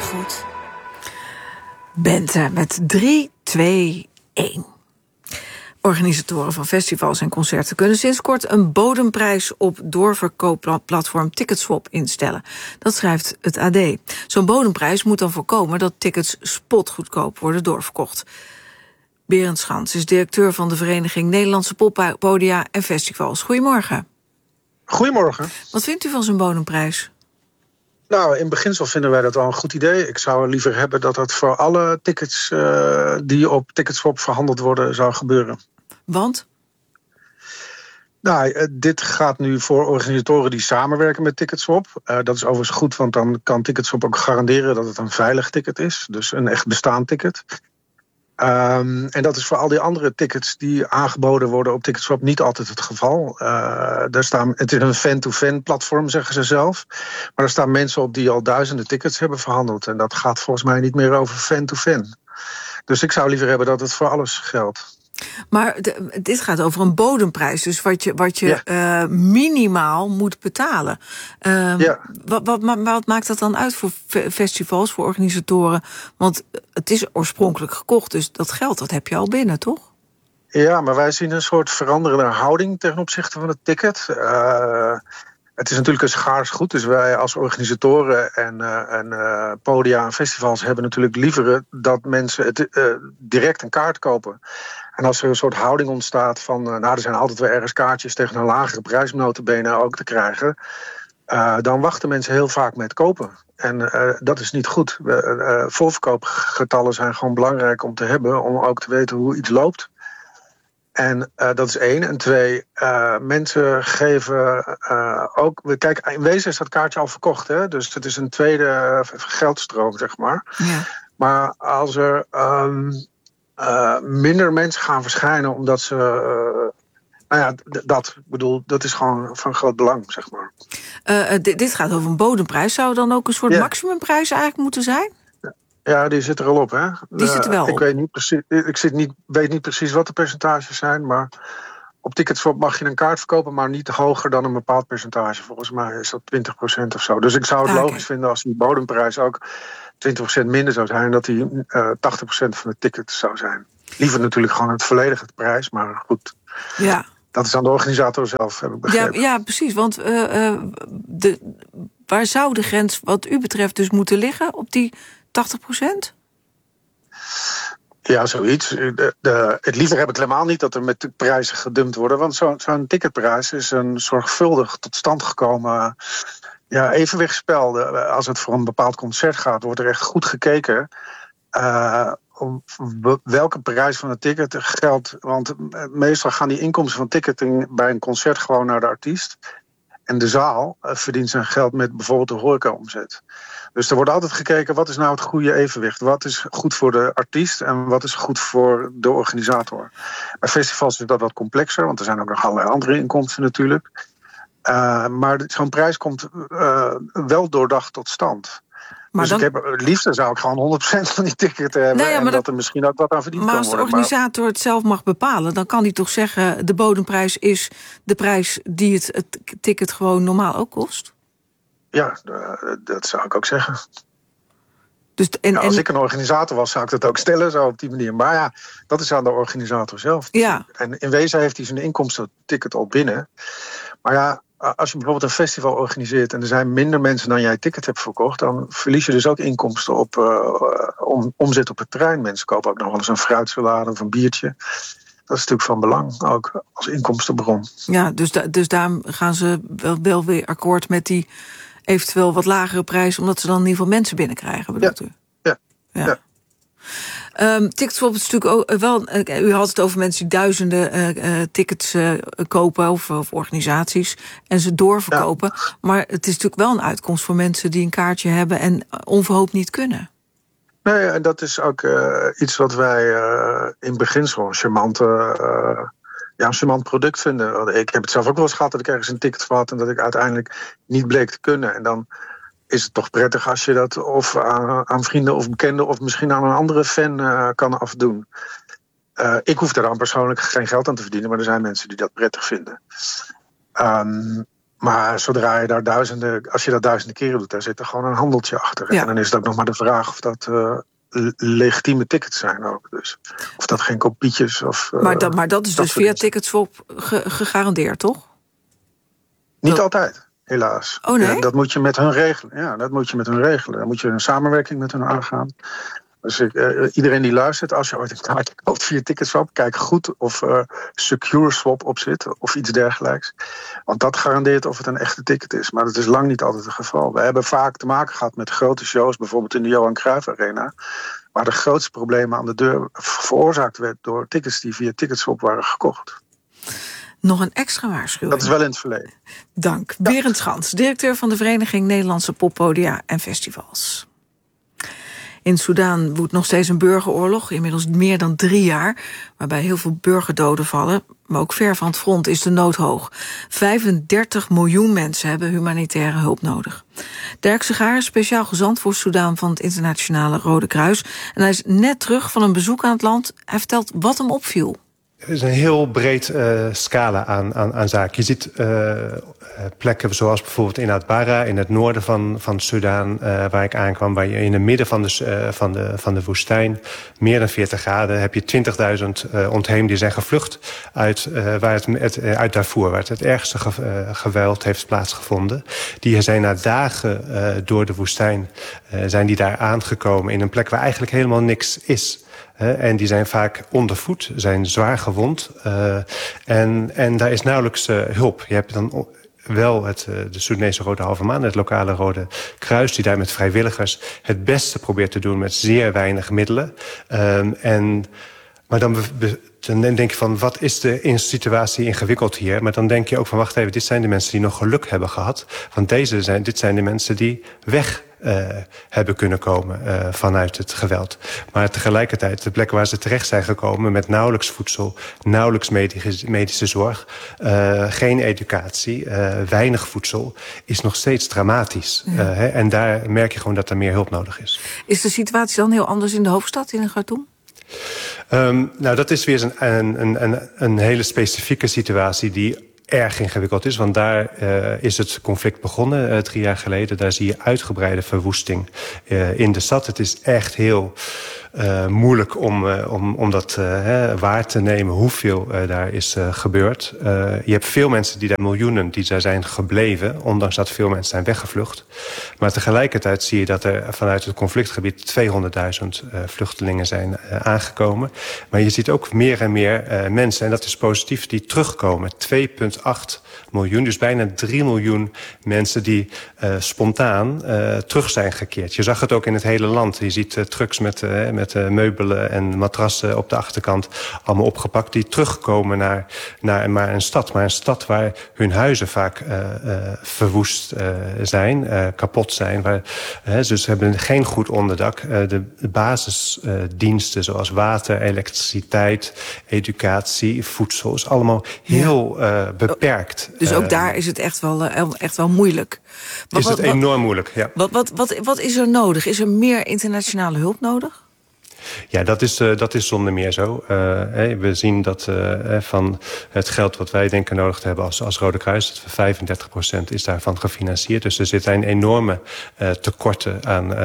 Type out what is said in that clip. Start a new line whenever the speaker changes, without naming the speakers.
goed. Bente met 3, 2, 1. Organisatoren van festivals en concerten kunnen sinds kort een bodemprijs op doorverkoopplatform Ticketswap instellen. Dat schrijft het AD. Zo'n bodemprijs moet dan voorkomen dat tickets spotgoedkoop worden doorverkocht. Berend Schans is directeur van de Vereniging Nederlandse Poppodia en Festivals. Goedemorgen.
Goedemorgen.
Wat vindt u van zo'n bodemprijs?
Nou, in beginsel vinden wij dat wel een goed idee. Ik zou liever hebben dat dat voor alle tickets die op Ticketswap verhandeld worden zou gebeuren.
Want?
Nou, dit gaat nu voor organisatoren die samenwerken met Ticketswap. Dat is overigens goed, want dan kan Ticketswap ook garanderen dat het een veilig ticket is. Dus een echt bestaand ticket. En dat is voor al die andere tickets die aangeboden worden op Ticketswap niet altijd het geval. Het is een fan-to-fan platform, zeggen ze zelf. Maar er staan mensen op die al duizenden tickets hebben verhandeld. En dat gaat volgens mij niet meer over fan-to-fan. Dus ik zou liever hebben dat het voor alles geldt.
Maar dit gaat over een bodemprijs, dus wat je minimaal moet betalen. Wat maakt dat dan uit voor festivals, voor organisatoren? Want het is oorspronkelijk gekocht, dus dat geld dat heb je al binnen, toch?
Ja, maar wij zien een soort veranderende houding ten opzichte van het ticket. Het is natuurlijk een schaars goed, dus wij als organisatoren en podia en festivals hebben natuurlijk liever dat mensen direct een kaart kopen. En als er een soort houding ontstaat van, er zijn altijd weer ergens kaartjes tegen een lagere prijs om nota bene ook te krijgen, dan wachten mensen heel vaak met kopen. En dat is niet goed. Voorverkoopgetallen zijn gewoon belangrijk om te hebben, om ook te weten hoe iets loopt. En dat is 1. En 2, mensen geven ook... Kijk, in wezen is dat kaartje al verkocht, hè? Dus het is een tweede geldstroom, zeg maar. Ja. Maar als er minder mensen gaan verschijnen omdat ze... dat is gewoon van groot belang, zeg maar.
Dit gaat over een bodemprijs. Zou dan ook een soort maximumprijs eigenlijk moeten zijn?
Ja, die zit er al op, hè?
Die zit er wel op.
Ik weet niet precies, weet niet precies wat de percentages zijn, maar op Ticketswap mag je een kaart verkopen, maar niet hoger dan een bepaald percentage. Volgens mij is dat 20% of zo. Dus ik zou het logisch vinden als die bodemprijs ook 20% minder zou zijn, dat die 80% van de ticket zou zijn. Liever natuurlijk gewoon het volledige prijs, maar goed. Ja. Dat is aan de organisator zelf, heb ik begrepen.
Ja, precies, want waar zou de grens wat u betreft dus moeten liggen op die 80%?
Ja, zoiets. Het liever heb ik helemaal niet dat er met de prijzen gedumpt worden. Want zo'n ticketprijs is een zorgvuldig tot stand gekomen evenwichtsspel. Als het voor een bepaald concert gaat, wordt er echt goed gekeken om welke prijs van het ticket geldt. Want meestal gaan die inkomsten van ticketing bij een concert gewoon naar de artiest. En de zaal verdient zijn geld met bijvoorbeeld de horecaomzet. Dus er wordt altijd gekeken, wat is nou het goede evenwicht? Wat is goed voor de artiest en wat is goed voor de organisator? Bij festivals is dat wat complexer, want er zijn ook nog allerlei andere inkomsten natuurlijk. Maar zo'n prijs komt wel doordacht tot stand. Maar dus het liefst zou ik gewoon 100% van die ticket hebben en dat er misschien ook wat aan verdiend kan worden.
Maar als de organisator het zelf mag bepalen, dan kan hij toch zeggen, de bodemprijs is de prijs die het ticket gewoon normaal ook kost?
Ja, dat zou ik ook zeggen.
Dus
als ik een organisator was, zou ik dat ook stellen, zo op die manier. Maar ja, dat is aan de organisator zelf.
Ja.
En in wezen heeft hij zijn inkomstenticket al binnen. Maar ja, als je bijvoorbeeld een festival organiseert en er zijn minder mensen dan jij ticket hebt verkocht, dan verlies je dus ook inkomsten op omzet op het terrein. Mensen kopen ook nog wel eens een fruitsalade of een biertje. Dat is natuurlijk van belang, ook als inkomstenbron.
Ja, dus daarom gaan ze wel weer akkoord met die eventueel wat lagere prijs, omdat ze dan in ieder geval mensen binnenkrijgen, bedoelt u? Ja. Ticketswap is natuurlijk ook wel. U had het over mensen die duizenden tickets kopen of organisaties en ze doorverkopen. Ja. Maar het is natuurlijk wel een uitkomst voor mensen die een kaartje hebben en onverhoopt niet kunnen.
Nee, en dat is ook iets wat wij in beginsel een charmant product vinden. Ik heb het zelf ook wel eens gehad dat ik ergens een ticket had en dat ik uiteindelijk niet bleek te kunnen. En dan is het toch prettig als je dat of aan vrienden of bekenden of misschien aan een andere fan kan afdoen. Ik hoef daar dan persoonlijk geen geld aan te verdienen, maar er zijn mensen die dat prettig vinden. Maar zodra je daar als je dat duizenden keren doet, daar zit er gewoon een handeltje achter.
Ja.
En dan is het ook nog maar de vraag of dat legitieme tickets zijn ook. Dus of dat geen kopietjes of...
Maar dat is dus via Ticketswap gegarandeerd, toch?
Niet altijd, helaas.
Oh nee?
Ja, dat moet je met hun regelen. Ja, dat moet je met hun regelen. Dan moet je een samenwerking met hun aangaan. Dus iedereen die luistert, als je ooit een kaartje koopt via Ticketswap, kijk goed of Secure Swap op zit of iets dergelijks. Want dat garandeert of het een echte ticket is. Maar dat is lang niet altijd het geval. We hebben vaak te maken gehad met grote shows, bijvoorbeeld in de Johan Cruijff Arena, waar de grootste problemen aan de deur veroorzaakt werd door tickets die via Ticketswap waren gekocht.
Nog een extra waarschuwing.
Dat is wel in het verleden.
Dank. Berend Schans, directeur van de Vereniging Nederlandse Poppodia en Festivals. In Soedan woedt nog steeds een burgeroorlog, inmiddels meer dan 3 jaar... waarbij heel veel burgerdoden vallen. Maar ook ver van het front is de nood hoog. 35 miljoen mensen hebben humanitaire hulp nodig. Dirk Segaar, speciaal gezant voor Soedan van het Internationale Rode Kruis. En hij is net terug van een bezoek aan het land. Hij vertelt wat hem opviel.
Er is een heel breed scala aan zaken. Je ziet plekken zoals bijvoorbeeld in Atbara, in het noorden van Soedan, waar ik aankwam, waar je in het midden van de woestijn, meer dan 40 graden, heb je 20.000 ontheemden die zijn gevlucht uit Darfur, waar het ergste geweld heeft plaatsgevonden. Die zijn na dagen door de woestijn zijn die daar aangekomen in een plek waar eigenlijk helemaal niks is. En die zijn vaak ondervoed, zijn zwaar gewond. En daar is nauwelijks hulp. Je hebt dan wel de Soedanese Rode Halve Maan, het lokale Rode Kruis, die daar met vrijwilligers het beste probeert te doen met zeer weinig middelen. Maar dan denk je van, wat is de situatie ingewikkeld hier? Maar dan denk je ook van, wacht even, dit zijn de mensen die nog geluk hebben gehad. Want dit zijn de mensen die weg hebben kunnen komen vanuit het geweld. Maar tegelijkertijd, de plekken waar ze terecht zijn gekomen met nauwelijks voedsel, nauwelijks medische zorg, geen educatie, weinig voedsel, is nog steeds dramatisch. Ja. En daar merk je gewoon dat er meer hulp nodig is.
Is de situatie dan heel anders in de hoofdstad, in Khartoum?
Nou, dat is weer een hele specifieke situatie die erg ingewikkeld is. Want daar is het conflict begonnen 3 jaar geleden. Daar zie je uitgebreide verwoesting in de stad. Het is echt heel moeilijk om dat waar te nemen hoeveel daar is gebeurd. Je hebt veel mensen miljoenen die daar zijn gebleven, ondanks dat veel mensen zijn weggevlucht. Maar tegelijkertijd zie je dat er vanuit het conflictgebied 200.000 vluchtelingen zijn aangekomen. Maar je ziet ook meer en meer mensen, en dat is positief, die terugkomen. 2,8 miljoen, dus bijna 3 miljoen mensen die spontaan terug zijn gekeerd. Je zag het ook in het hele land. Je ziet trucks met meubelen en matrassen op de achterkant allemaal opgepakt, die terugkomen naar een stad. Maar een stad waar hun huizen vaak verwoest zijn, kapot zijn. Dus ze hebben geen goed onderdak. De basisdiensten zoals water, elektriciteit, educatie, voedsel is allemaal heel beperkt.
Dus ook daar is het echt wel moeilijk.
Is het enorm moeilijk, ja.
Wat is er nodig? Is er meer internationale hulp nodig?
Ja, dat is zonder meer zo. We zien dat van het geld wat wij denken nodig te hebben als Rode Kruis, 35% is daarvan gefinancierd. Dus er zitten enorme tekorten aan